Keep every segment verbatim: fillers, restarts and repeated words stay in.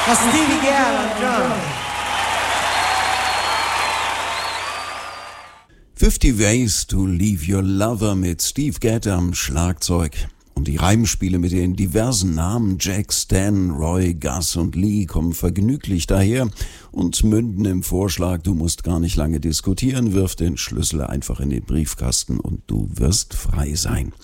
for Stevie Gadd on drums. Fifty Ways to Leave Your Lover mit Steve Gadd am Schlagzeug. Und die Reimspiele mit den diversen Namen Jack, Stan, Roy, Gus und Lee kommen vergnüglich daher und münden im Vorschlag, du musst gar nicht lange diskutieren, wirf den Schlüssel einfach in den Briefkasten und du wirst frei sein.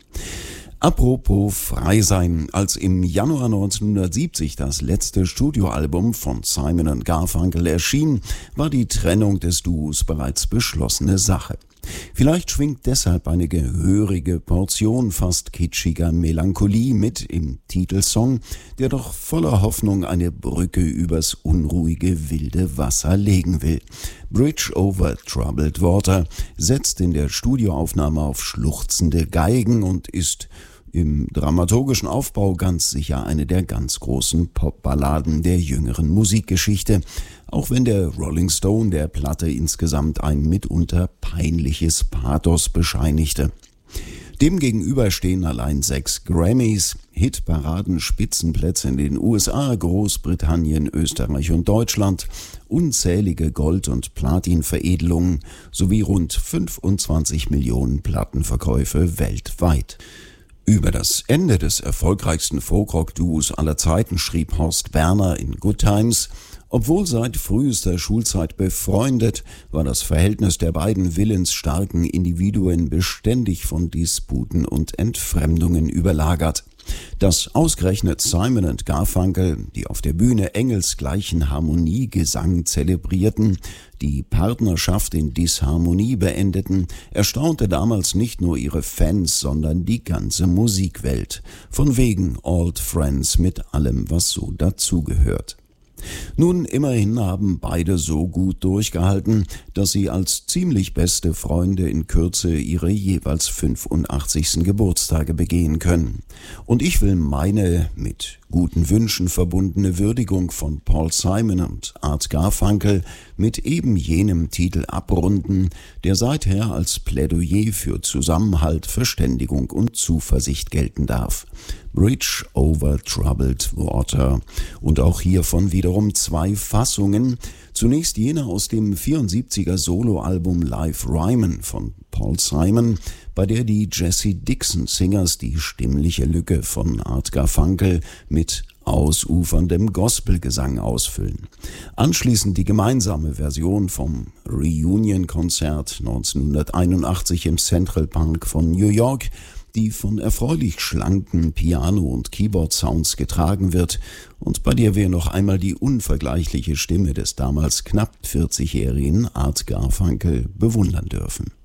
Apropos frei sein, als im Januar neunzehnhundertsiebzig das letzte Studioalbum von Simon und Garfunkel erschien, war die Trennung des Duos bereits beschlossene Sache. Vielleicht schwingt deshalb eine gehörige Portion fast kitschiger Melancholie mit im Titelsong, der doch voller Hoffnung eine Brücke übers unruhige wilde Wasser legen will. Bridge over Troubled Water setzt in der Studioaufnahme auf schluchzende Geigen und ist im dramaturgischen Aufbau ganz sicher eine der ganz großen Popballaden der jüngeren Musikgeschichte, auch wenn der Rolling Stone der Platte insgesamt ein mitunter peinliches Pathos bescheinigte. Demgegenüber stehen allein sechs Grammys, Hitparaden, Spitzenplätze in den U S A, Großbritannien, Österreich und Deutschland, unzählige Gold- und Platinveredelungen sowie rund fünfundzwanzig Millionen Plattenverkäufe weltweit. Über das Ende des erfolgreichsten Folkrock-Duos aller Zeiten schrieb Horst Berner in Good Times: Obwohl seit frühester Schulzeit befreundet, war das Verhältnis der beiden willensstarken Individuen beständig von Disputen und Entfremdungen überlagert. Dass ausgerechnet Simon und Garfunkel, die auf der Bühne engelsgleichen Harmoniegesang zelebrierten, die Partnerschaft in Disharmonie beendeten, erstaunte damals nicht nur ihre Fans, sondern die ganze Musikwelt. Von wegen Old Friends mit allem, was so dazugehört. Nun, immerhin haben beide so gut durchgehalten, dass sie als ziemlich beste Freunde in Kürze ihre jeweils fünfundachtzigsten Geburtstage begehen können. Und ich will meine mit guten Wünschen verbundene Würdigung von Paul Simon und Art Garfunkel mit eben jenem Titel abrunden, der seither als Plädoyer für Zusammenhalt, Verständigung und Zuversicht gelten darf. Bridge over Troubled Water. Und auch hiervon wiederum zwei Fassungen. Zunächst jene aus dem vierundsiebziger Soloalbum Live Ryman von Paul Simon, bei der die Jesse Dixon Singers die stimmliche Lücke von Art Garfunkel mit ausuferndem Gospelgesang ausfüllen. Anschließend die gemeinsame Version vom Reunion-Konzert neunzehnhunderteinundachtzig im Central Park von New York, die von erfreulich schlanken Piano- und Keyboard-Sounds getragen wird und bei der wir noch einmal die unvergleichliche Stimme des damals knapp vierzigjährigen Art Garfunkel bewundern dürfen.